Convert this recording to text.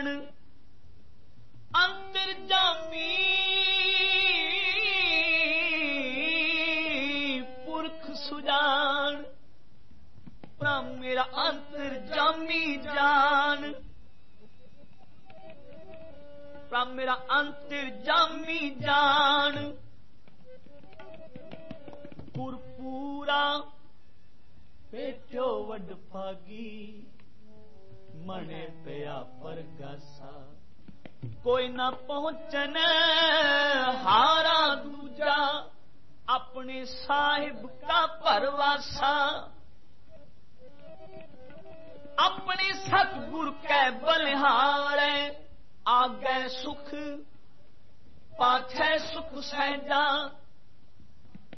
जान अंतर्जामी पुरख सुजान प्रभ मेरा अंतर्जामी जान प्रभ मेरा अंतर्जामी जान गुरपूरा पेट्यो वड भागी मने पिया परगासा कोई ना पहुंचन हारा दूजा अपने साहिब का परवासा अपने सतगुर कै बलिहारे आगे सुख पाछे सुख सहजा